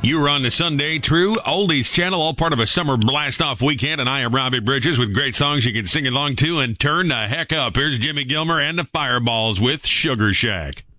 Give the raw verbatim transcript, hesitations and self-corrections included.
You're on the Sunday True Oldies channel, all part of a summer blast-off weekend, and I am Robbie Bridges with great songs you can sing along to and turn the heck up. Here's Jimmy Gilmer and the Fireballs with Sugar Shack.